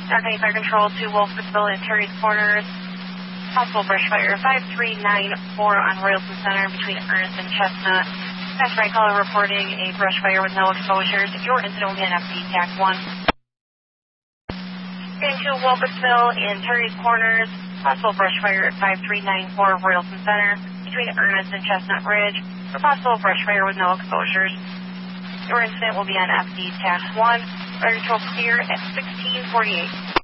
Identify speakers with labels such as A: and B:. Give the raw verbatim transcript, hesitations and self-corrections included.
A: Dockney Fire Control to Wolfsville and Terry's Corners. Possible brush fire five three nine four on Royalton Center between Ernest and Chestnut. Fast right caller reporting a brush fire with no exposures. Your incident will be an F D T A C one. Getting to Wolfsville and Terry's Corners. Possible brush fire at five three nine four Royalton Center between Ernest and Chestnut Ridge. For possible brush fire with no exposures. Your incident will be on F D T A C one. Fire control clear at sixteen forty-eight.